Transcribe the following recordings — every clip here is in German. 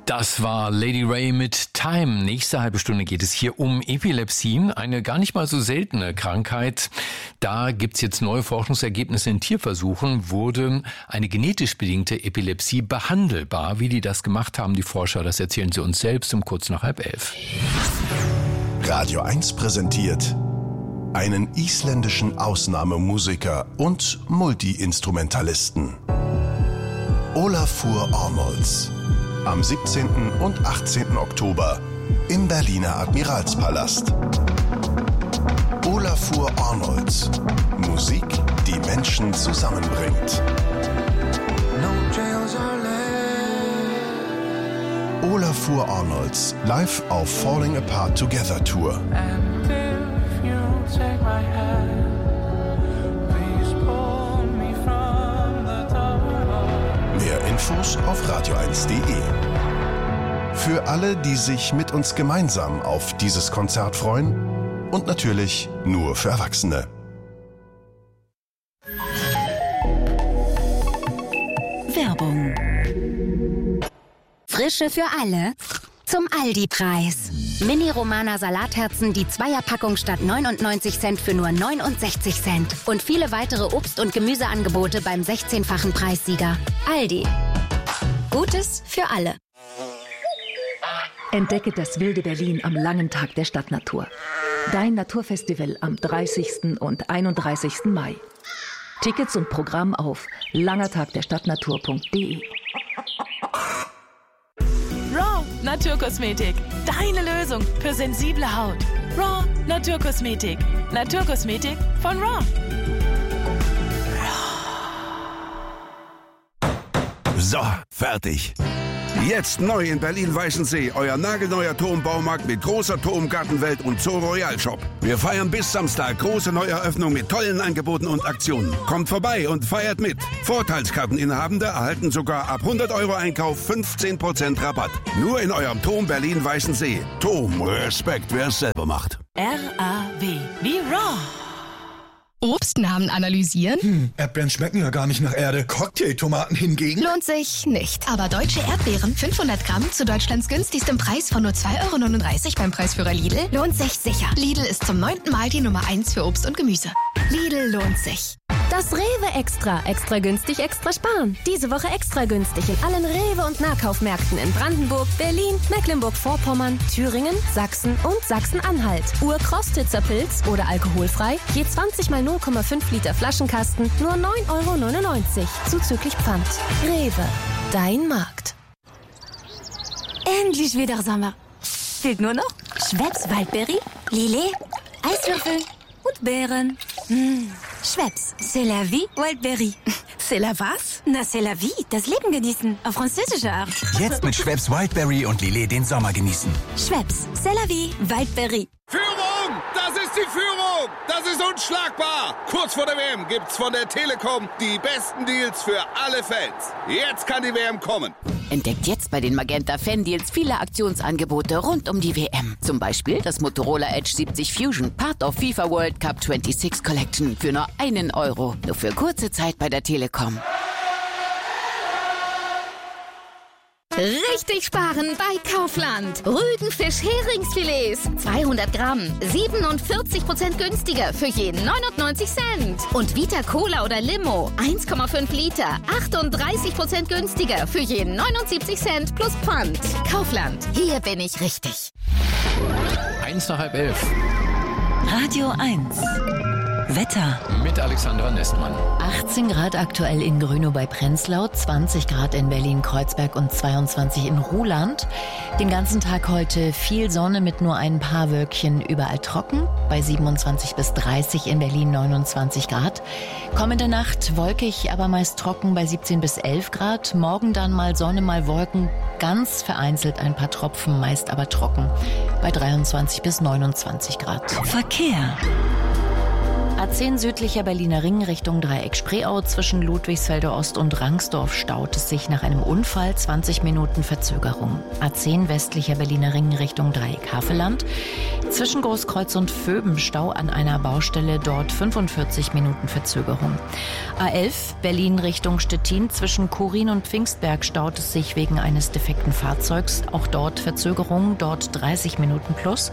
Das war Lady Ray mit Time. Nächste halbe Stunde geht es hier um Epilepsie, eine gar nicht mal so seltene Krankheit. Da gibt's jetzt neue Forschungsergebnisse in Tierversuchen. Wurde eine genetisch bedingte Epilepsie behandelbar? Wie die das gemacht haben, die Forscher, das erzählen sie uns selbst um kurz nach 10:30. Radio 1 präsentiert einen isländischen Ausnahmemusiker und Multi-Instrumentalisten. Olafur Arnolds. Am 17. und 18. Oktober im Berliner Admiralspalast. Olafur Arnolds. Musik, die Menschen zusammenbringt. Olafur Arnolds live auf Falling Apart Together Tour. Mehr Infos auf radio1.de. Für alle, die sich mit uns gemeinsam auf dieses Konzert freuen und natürlich nur für Erwachsene. Werbung. Frische für alle zum Aldi-Preis. Mini-Romana Salatherzen, die Zweierpackung statt 99 Cent für nur 69 Cent. Und viele weitere Obst- und Gemüseangebote beim 16-fachen Preissieger. Aldi. Gutes für alle. Entdecke das wilde Berlin am langen Tag der Stadtnatur. Dein Naturfestival am 30. und 31. Mai. Tickets und Programm auf langertagderstadtnatur.de. Raw Naturkosmetik. Deine Lösung für sensible Haut. Raw Naturkosmetik. Naturkosmetik von Raw. So, fertig. Jetzt neu in Berlin-Weißensee, euer nagelneuer Turmbaumarkt mit großer Turmgartenwelt und Zoo Royal Shop. Wir feiern bis Samstag große Neueröffnung mit tollen Angeboten und Aktionen. Kommt vorbei und feiert mit. Vorteilskarteninhabende erhalten sogar ab 100 € Einkauf 15% Rabatt. Nur in eurem Turm Berlin-Weißensee. Turm, Respekt, wer es selber macht. RAW wie Raw. Obstnamen analysieren? Erdbeeren schmecken ja gar nicht nach Erde. Cocktailtomaten hingegen? Lohnt sich nicht. Aber deutsche Erdbeeren, 500 Gramm, zu Deutschlands günstigstem Preis von nur 2,39 € beim Preisführer Lidl, lohnt sich sicher. Lidl ist zum 9. Mal die Nummer 1 für Obst und Gemüse. Lidl lohnt sich. Das Rewe Extra. Extra günstig, extra sparen. Diese Woche extra günstig in allen Rewe- und Nahkaufmärkten in Brandenburg, Berlin, Mecklenburg-Vorpommern, Thüringen, Sachsen und Sachsen-Anhalt. Urkrostitzer Pilz oder alkoholfrei, je 20 mal 0,5 Liter Flaschenkasten, nur 9,99 €, zuzüglich Pfand. Rewe, dein Markt. Endlich wieder Sommer. Fehlt nur noch Schweppes Waldbeere, Lillet, Eiswürfel und Beeren. Schweppes, c'est la vie, Wildberry. C'est la was? Na, c'est la vie, das Leben genießen, auf französische Art. Jetzt mit Schweppes Wildberry und Lillet den Sommer genießen. Schweppes, c'est la vie, Wildberry. Führung! Das ist die Führung! Das ist unschlagbar! Kurz vor der WM gibt's von der Telekom die besten Deals für alle Fans. Jetzt kann die WM kommen. Entdeckt jetzt bei den Magenta Fan-Deals viele Aktionsangebote rund um die WM. Zum Beispiel das Motorola Edge 70 Fusion, Part of FIFA World Cup 26 Collection für nur 1 €. Nur für kurze Zeit bei der Telekom. Richtig sparen bei Kaufland. Rügenfisch-Heringsfilets. 200 Gramm. 47% günstiger für jeden 99 Cent. Und Vita Cola oder Limo. 1,5 Liter. 38% günstiger für jeden 79 Cent plus Pfand. Kaufland. Hier bin ich richtig. 1 nach 10:30. Radio 1. Wetter. Mit Alexandra Nestmann. 18 Grad aktuell in Grünow bei Prenzlau, 20 Grad in Berlin-Kreuzberg und 22 in Ruhland. Den ganzen Tag heute viel Sonne mit nur ein paar Wölkchen, überall trocken. Bei 27 bis 30 in Berlin 29 Grad. Kommende Nacht wolkig, aber meist trocken bei 17 bis 11 Grad. Morgen dann mal Sonne, mal Wolken. Ganz vereinzelt ein paar Tropfen, meist aber trocken. Bei 23 bis 29 Grad. Verkehr. A10 südlicher Berliner Ring Richtung Dreieck Spreeau. Zwischen Ludwigsfelder Ost und Rangsdorf staut es sich nach einem Unfall, 20 Minuten Verzögerung. A10 westlicher Berliner Ring Richtung Dreieck Havelland. Zwischen Großkreuz und Vöben Stau an einer Baustelle, dort 45 Minuten Verzögerung. A11 Berlin Richtung Stettin. Zwischen Kurin und Pfingstberg staut es sich wegen eines defekten Fahrzeugs. Auch dort Verzögerung, dort 30 Minuten plus.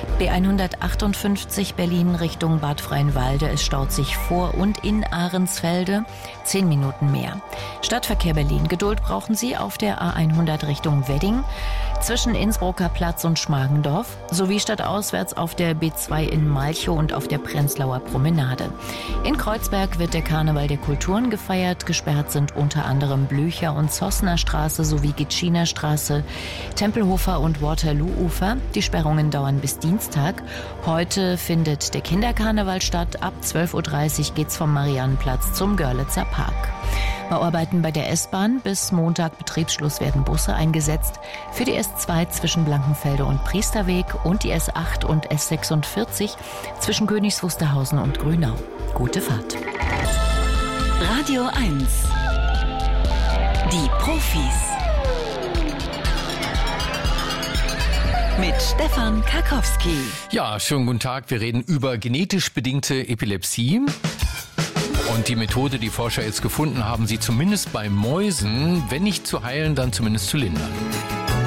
B158 Berlin Richtung Bad Freienwalde. Es staut sich vor und in Ahrensfelde 10 Minuten mehr. Stadtverkehr Berlin. Geduld brauchen Sie auf der A100 Richtung Wedding. Zwischen Innsbrucker Platz und Schmargendorf sowie stadtauswärts auf der B2 in Malchow und auf der Prenzlauer Promenade. In Kreuzberg wird der Karneval der Kulturen gefeiert. Gesperrt sind unter anderem Blücher- und Zossner Straße sowie Gitschiner Straße, Tempelhofer und Waterloo-Ufer. Die Sperrungen dauern bis Dienstag. Heute findet der Kinderkarneval statt. Ab 12.30 Uhr geht's vom Mariannenplatz zum Görlitzer Park. Bauarbeiten bei der S-Bahn. Bis Montag Betriebsschluss werden Busse eingesetzt. Für die S2 zwischen Blankenfelde und Priesterweg und die S8 und S46 zwischen Königs Wusterhausen und Grünau. Gute Fahrt. Radio 1. Die Profis. Mit Stefan Karkowski. Ja, schönen guten Tag. Wir reden über genetisch bedingte Epilepsie. Und die Methode, die Forscher jetzt gefunden haben, sie zumindest bei Mäusen, wenn nicht zu heilen, dann zumindest zu lindern.